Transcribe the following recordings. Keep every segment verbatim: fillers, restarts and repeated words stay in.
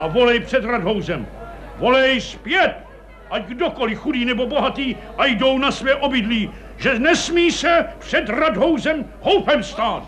A volej před Rathausem. Volej zpět, ať kdokoliv chudý nebo bohatý a jdou na své obydlí, že nesmí se před Rathausem houfem stát.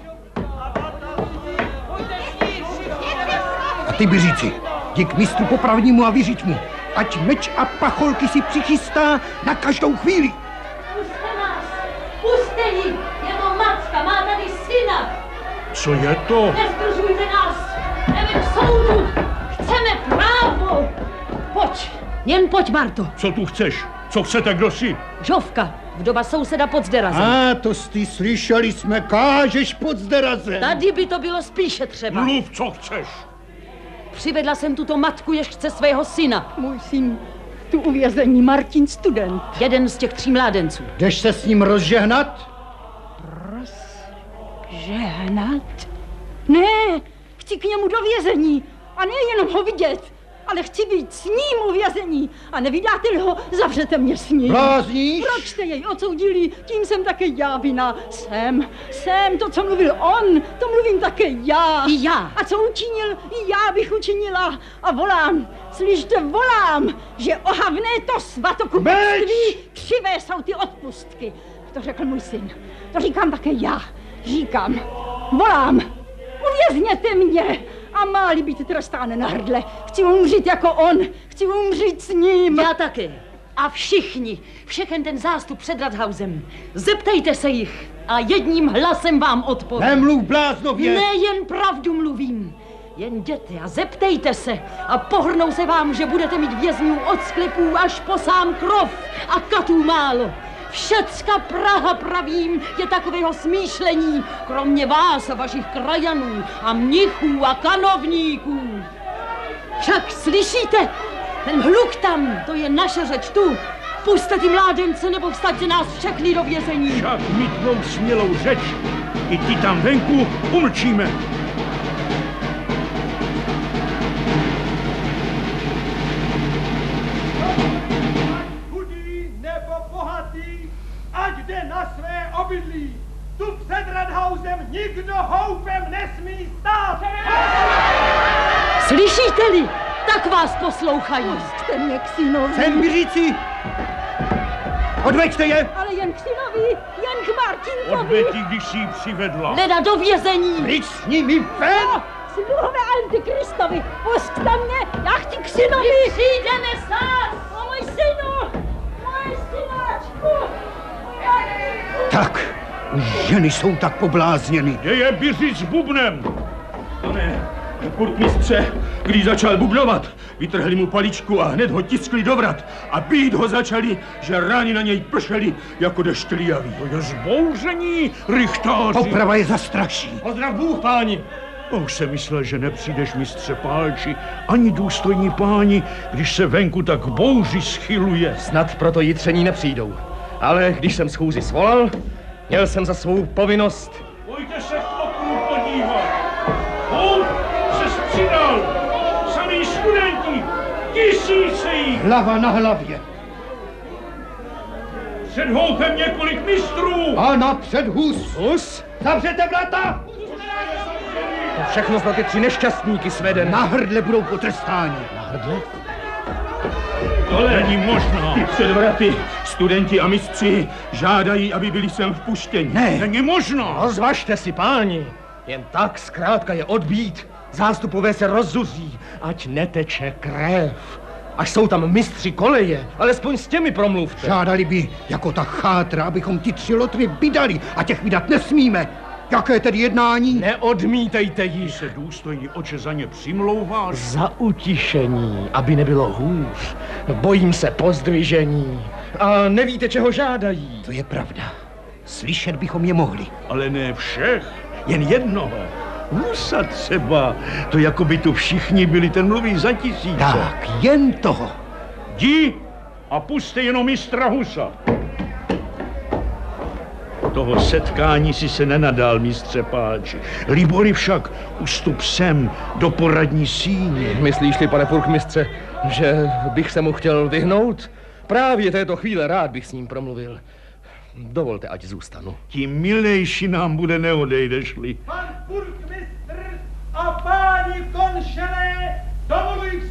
A ty, Byříci, jdi k mistru popravnímu a vyřiď mu, ať meč a pacholky si přichystá na každou chvíli. Puste nás, puste ji, je to matka, má tady syna. Co je to? Nezdržujte nás, jdeme k soudu, chceme právo. Pojď, jen pojď, Marto. Co tu chceš? Co chcete, kdo si? Žovka, vdova souseda pod Zderazem. A to jste slyšeli jsme, kážeš pod Zderazem. Tady by to bylo spíše třeba. Mluv, co chceš. Přivedla jsem tuto matku, jež chce svého syna. Můj syn tu uvězení, Martin Student. Jeden z těch tří mládenců. Jdeš se s ním rozžehnat? Rozžehnat? Ne, chci k němu do vězení. A nejenom ho vidět, ale chci být s ním uvězení. A nevydáte-li ho, zavřete mě s ním. Blázníš? Proč jste jej odsoudili? Tím jsem také já vina. Jsem, jsem, to, co mluvil on, to mluvím také já. I já. A co učinil, i já bych učinila. A volám, slyšte, volám, že ohavné to svatokupectví křivé jsou ty odpustky. To řekl můj syn. To říkám také já. Říkám, volám, uvězněte mě. A má-li být trestán na hrdle, chci umřít jako on, chci umřít s ním. Já taky. A všichni, všechen ten zástup před Rathausem, zeptejte se jich a jedním hlasem vám odpovím. Nemluv bláznově. Nejen pravdu mluvím, jen jděte a zeptejte se a pohrnou se vám, že budete mít vězňů od sklepů až po sám krov a katů málo. Všecka Praha, pravím, je takového smýšlení, kromě vás a vašich krajanů a mnichů a kanovníků. Však slyšíte? Ten hluk tam, to je naše řeč tu. Pusťte ty mládence, nebo vstaďte nás všechny do vězení. Však mít tvou smělou řeč. I ti tam venku umlčíme. Ať jde na své obydlí. Tu před Rathausem nikdo houfem nesmí stát. Slyšíte-li? Tak vás poslouchají. Pusťte mě k synovi. Sem, Byříci! Odveďte je! Ale jen k synovi, jen k Martinkovi. Odveď ji, když jsi ji přivedla. Leda do vězení. Pryč s nimi ven! Sluhové Antikristovi, pusťte mě, já chci k synovi. My přijdeme sás. O můj synu, můj synáčku. Tak, už ženy jsou tak poblázněny. Kde je Byřic s bubnem? Pane, kurtmistře, když začal bublovat, vytrhli mu paličku a hned ho tiskli do vrat a bít ho začali, že rány na něj pršely jako dešť líjavý. To je zbouření, rychtáři. Poprava je zastraší. Pozdrav Bůh, páni. Už jsem myslel, že nepřijdeš, mistře Pálči, ani důstojní páni, když se venku tak bouři schyluje. Snad proto jitření nepřijdou. Ale když jsem schůzi svolal, měl jsem za svou povinnost. Pojďte se k oknu podívat. Houf se přidal. Samí studenti, tisíce jich. Hlava na hlavě. Před houfem několik mistrů. A napřed hus. Hus? Zavřete vrata! To všechno za ty tři nešťastníky sveden. Na hrdle budou potrestáni. Na hrdle? To není možná. Před vraty studenti a mistři žádají, aby byli sem vpuštěni. Ne. Není možná. Rozvažte si, páni. Jen tak zkrátka je odbít. Zástupové se rozzuří, ať neteče krev. Až jsou tam mistři koleje, alespoň s těmi promluvte. Žádali by jako ta chátra, abychom ty tři lotry vydali a těch vydat nesmíme. Jaké tedy jednání? Neodmítejte ji. Se důstojní oče za ně přimlouváš. Za utišení, aby nebylo hůř. Bojím se pozdvižení. A nevíte, čeho žádají. To je pravda. Slyšet bychom je mohli. Ale ne všech, jen jednoho. Husa třeba. To jako by tu všichni byli, ten mluví za tisíce. Tak, jen toho. Jdi a puste jenom mistra Husa. Toho setkání si se nenadal, mistře Pálči. Libori však ustup sem do poradní síně. Myslíš-li, pane purkmistře, že bych se mu chtěl vyhnout? Právě této chvíle rád bych s ním promluvil. Dovolte, ať zůstanu. Tím milejší nám bude, neodejdeš-li. Pan purkmistr a páni konšelé Zavoluji